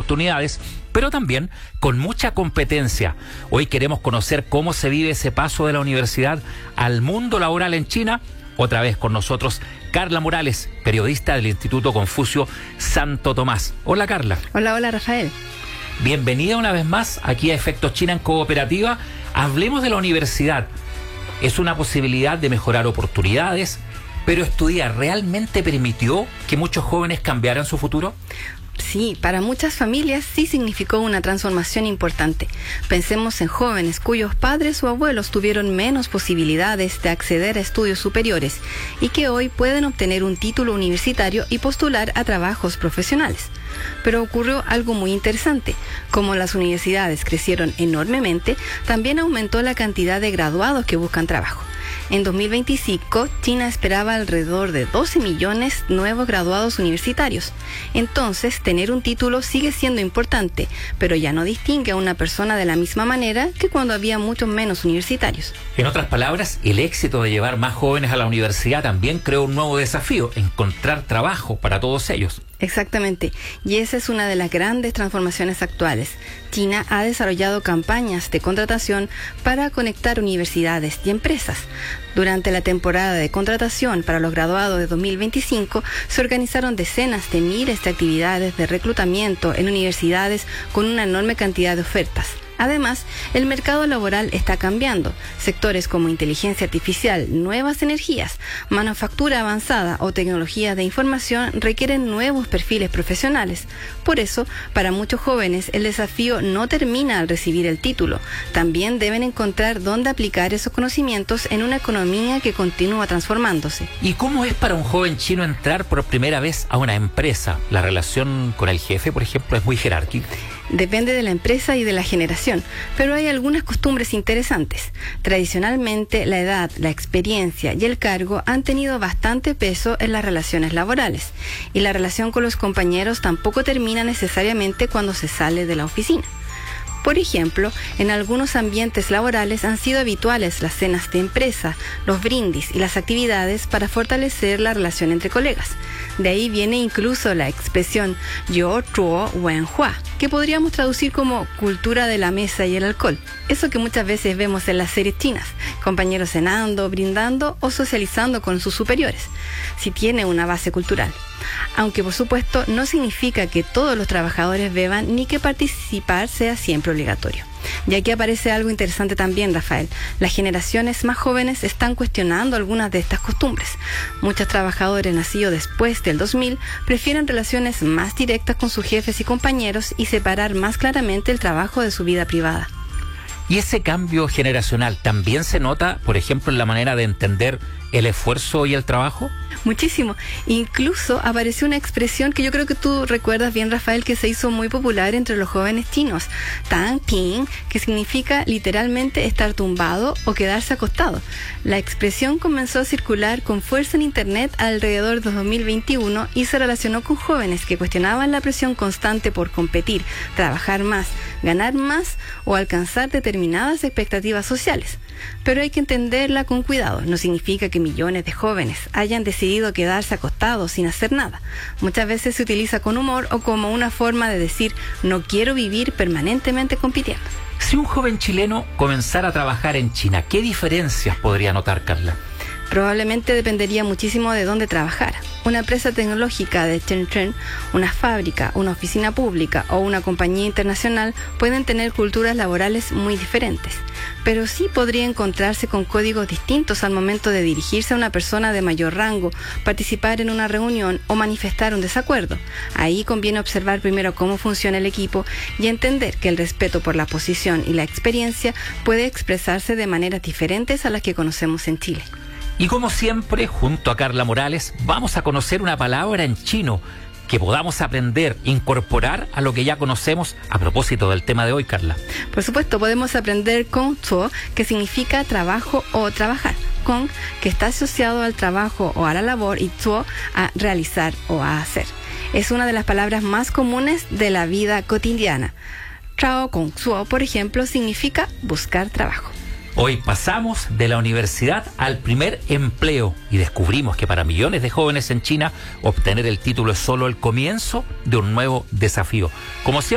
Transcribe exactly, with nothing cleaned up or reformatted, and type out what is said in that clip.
oportunidades, pero también con mucha competencia. Hoy queremos conocer cómo se vive ese paso de la universidad al mundo laboral en China. Otra vez con nosotros Carla Morales, periodista del Instituto Confucio Santo Tomás. Hola, Carla. Hola, hola, Rafael. Bienvenida una vez más aquí a Efectos China en Cooperativa. Hablemos de la universidad. Es una posibilidad de mejorar oportunidades, pero estudiar ¿realmente permitió que muchos jóvenes cambiaran su futuro? Sí, para muchas familias sí significó una transformación importante. Pensemos en jóvenes cuyos padres o abuelos tuvieron menos posibilidades de acceder a estudios superiores y que hoy pueden obtener un título universitario y postular a trabajos profesionales. Pero ocurrió algo muy interesante. Como las universidades crecieron enormemente, también aumentó la cantidad de graduados que buscan trabajo. En dos mil veinticinco, China esperaba alrededor de doce millones nuevos graduados universitarios. Entonces, tener un título sigue siendo importante, pero ya no distingue a una persona de la misma manera que cuando había muchos menos universitarios. En otras palabras, el éxito de llevar más jóvenes a la universidad también creó un nuevo desafío: encontrar trabajo para todos ellos. Exactamente, y esa es una de las grandes transformaciones actuales. China ha desarrollado campañas de contratación para conectar universidades y empresas. Durante la temporada de contratación para los graduados de dos mil veinticinco, se organizaron decenas de miles de actividades de reclutamiento en universidades con una enorme cantidad de ofertas. Además, el mercado laboral está cambiando. Sectores como inteligencia artificial, nuevas energías, manufactura avanzada o tecnologías de información requieren nuevos perfiles profesionales. Por eso, para muchos jóvenes, el desafío no termina al recibir el título. También deben encontrar dónde aplicar esos conocimientos en una economía que continúa transformándose. ¿Y cómo es para un joven chino entrar por primera vez a una empresa? ¿La relación con el jefe, por ejemplo, es muy jerárquica? Depende de la empresa y de la generación, pero hay algunas costumbres interesantes. Tradicionalmente, la edad, la experiencia y el cargo han tenido bastante peso en las relaciones laborales, y la relación con los compañeros tampoco termina necesariamente cuando se sale de la oficina. Por ejemplo, en algunos ambientes laborales han sido habituales las cenas de empresa, los brindis y las actividades para fortalecer la relación entre colegas. De ahí viene incluso la expresión yo zuo wen hua, que podríamos traducir como cultura de la mesa y el alcohol. Eso que muchas veces vemos en las series chinas, compañeros cenando, brindando o socializando con sus superiores, si tiene una base cultural. Aunque por supuesto no significa que todos los trabajadores beban ni que participar sea siempre obligatorio. Y aquí aparece algo interesante también, Rafael. Las generaciones más jóvenes están cuestionando algunas de estas costumbres. Muchos trabajadores nacidos después del dos mil prefieren relaciones más directas con sus jefes y compañeros y separar más claramente el trabajo de su vida privada. ¿Y ese cambio generacional también se nota, por ejemplo, en la manera de entender el esfuerzo y el trabajo? Muchísimo. Incluso apareció una expresión que yo creo que tú recuerdas bien, Rafael, que se hizo muy popular entre los jóvenes chinos, Tan Ping, que significa literalmente estar tumbado o quedarse acostado. La expresión comenzó a circular con fuerza en Internet alrededor de dos mil veintiuno y se relacionó con jóvenes que cuestionaban la presión constante por competir, trabajar más, ganar más o alcanzar determinadas expectativas sociales. Pero hay que entenderla con cuidado. No significa que millones de jóvenes hayan decidido quedarse acostados sin hacer nada. Muchas veces se utiliza con humor o como una forma de decir no quiero vivir permanentemente compitiendo. Si un joven chileno comenzara a trabajar en China, ¿qué diferencias podría notar, Carla? Probablemente dependería muchísimo de dónde trabajara. Una empresa tecnológica de Shenzhen, una fábrica, una oficina pública o una compañía internacional pueden tener culturas laborales muy diferentes, pero sí podría encontrarse con códigos distintos al momento de dirigirse a una persona de mayor rango, participar en una reunión o manifestar un desacuerdo. Ahí conviene observar primero cómo funciona el equipo y entender que el respeto por la posición y la experiencia puede expresarse de maneras diferentes a las que conocemos en Chile. Y como siempre, junto a Carla Morales, vamos a conocer una palabra en chino que podamos aprender, incorporar a lo que ya conocemos a propósito del tema de hoy, Carla. Por supuesto, podemos aprender Kong Zuo, que significa trabajo o trabajar. Kong, que está asociado al trabajo o a la labor, y Zuo, a realizar o a hacer. Es una de las palabras más comunes de la vida cotidiana. Chao Kong Zuo, por ejemplo, significa buscar trabajo. Hoy pasamos de la universidad al primer empleo y descubrimos que para millones de jóvenes en China obtener el título es solo el comienzo de un nuevo desafío. Como siempre,